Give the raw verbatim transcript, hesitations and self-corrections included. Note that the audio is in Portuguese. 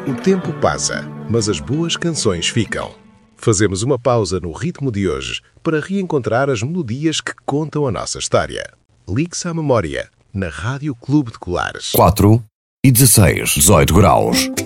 O tempo passa, mas as boas canções ficam. Fazemos uma pausa no ritmo de hoje para reencontrar as melodias que contam a nossa história. Ligue-se à memória, na Rádio Clube de Colares. quatro e dezesseis, dezoito graus.